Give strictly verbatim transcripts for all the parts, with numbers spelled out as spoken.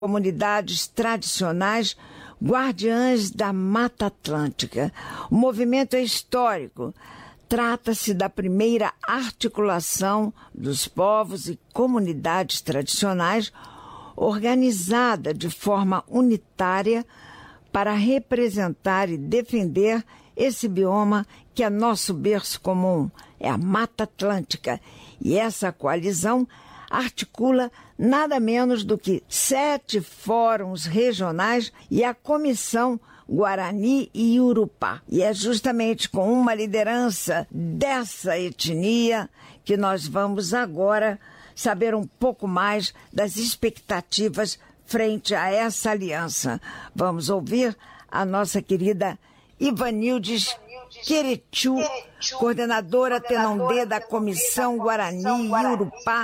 comunidades tradicionais guardiãs da Mata Atlântica. O movimento é histórico. Trata-se da primeira articulação dos povos e comunidades tradicionais organizada de forma unitária para representar e defender esse bioma que é nosso berço comum, é a Mata Atlântica. E essa coalizão articula nada menos do que sete fóruns regionais e a Comissão Guarani e Urupá. E é justamente com uma liderança dessa etnia que nós vamos agora saber um pouco mais das expectativas frente a essa aliança. Vamos ouvir a nossa querida Ivanildes Querechu, coordenadora Tenondê da Comissão Guarani e Urupá,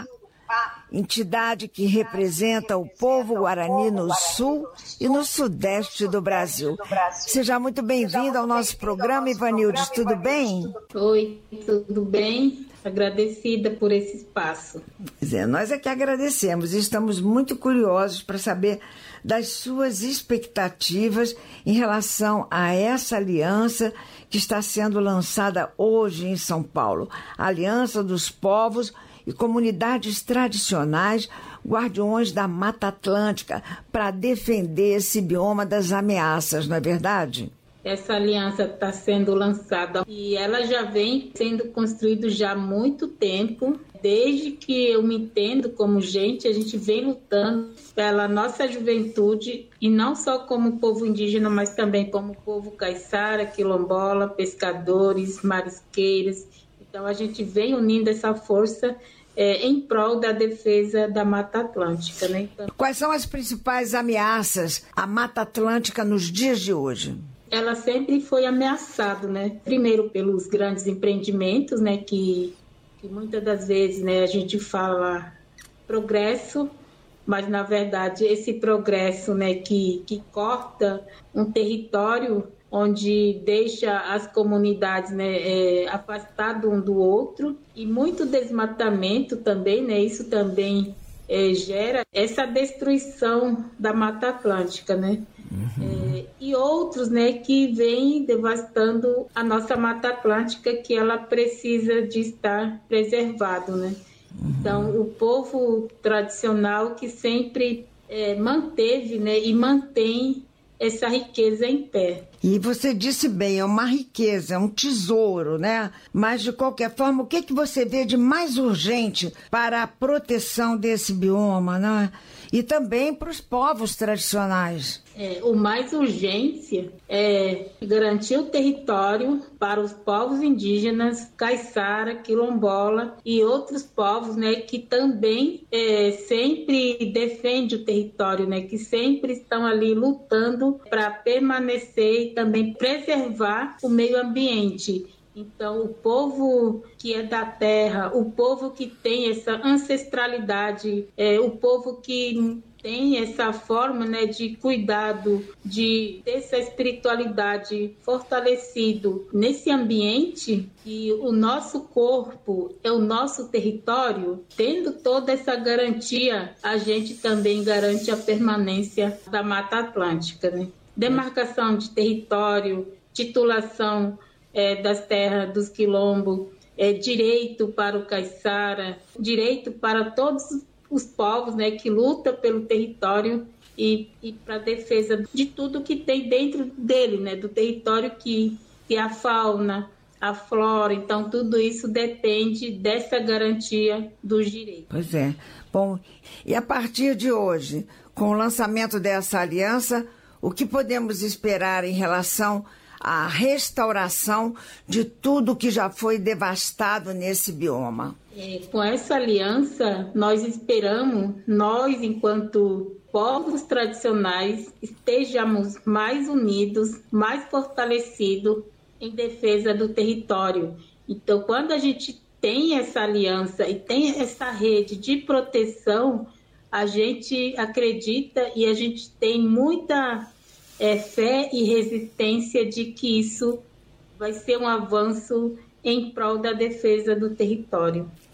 entidade que representa o povo guarani no sul e no sudeste do Brasil. Seja muito bem-vindo ao nosso programa, Ivanildes, tudo bem? Oi, tudo bem? Agradecida por esse espaço. Pois é, nós é que agradecemos e estamos muito curiosos para saber das suas expectativas em relação a essa aliança que está sendo lançada hoje em São Paulo, a Aliança dos Povos e Comunidades Tradicionais Guardiões da Mata Atlântica, para defender esse bioma das ameaças, não é verdade? Essa aliança está sendo lançada e ela já vem sendo construída já há muito tempo. Desde que eu me entendo como gente, a gente vem lutando pela nossa juventude, e não só como povo indígena, mas também como povo caiçara, quilombola, pescadores, marisqueiros. Então a gente vem unindo essa força É, em prol da defesa da Mata Atlântica, né? Então, quais são as principais ameaças à Mata Atlântica nos dias de hoje? Ela sempre foi ameaçada, né? Primeiro pelos grandes empreendimentos, né? Que, que muitas das vezes, né, a gente fala progresso, mas na verdade esse progresso, né, que, que corta um território onde deixa as comunidades, né, é, afastadas um do outro, e muito desmatamento também, né, isso também é, gera essa destruição da Mata Atlântica, né, uhum. é, e outros, né, que vêm devastando a nossa Mata Atlântica, que ela precisa de estar preservado, né. Uhum. Então, o povo tradicional que sempre é, manteve, né, e mantém essa riqueza em pé. E você disse bem, é uma riqueza, é um tesouro, né? Mas, de qualquer forma, o que, que você vê de mais urgente para a proteção desse bioma, né? E também para os povos tradicionais? É, o mais urgente é garantir o território para os povos indígenas, caiçara, quilombola e outros povos, né, que também é, sempre defendem o território, né, que sempre estão ali lutando para permanecer e também preservar o meio ambiente. Então, o povo que é da terra, o povo que tem essa ancestralidade, é, o povo que tem essa forma, né, de cuidado, de ter essa espiritualidade fortalecido nesse ambiente, e o nosso corpo é o nosso território, tendo toda essa garantia, a gente também garante a permanência da Mata Atlântica, né? Demarcação de território, titulação É, das terras dos quilombos, é, direito para o caiçara, direito para todos os povos, né, que lutam pelo território e, e para a defesa de tudo que tem dentro dele, né, do território, que, que é a fauna, a flora. Então, tudo isso depende dessa garantia dos direitos. Pois é. Bom, e a partir de hoje, com o lançamento dessa aliança, o que podemos esperar em relação a restauração de tudo que já foi devastado nesse bioma? É, com essa aliança, nós esperamos, nós, enquanto povos tradicionais, estejamos mais unidos, mais fortalecidos em defesa do território. Então, quando a gente tem essa aliança e tem essa rede de proteção, a gente acredita e a gente tem muita É, fé e resistência de que isso vai ser um avanço em prol da defesa do território.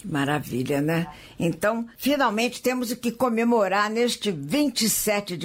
Maravilha, né? Então, finalmente temos o que comemorar neste vinte e sete de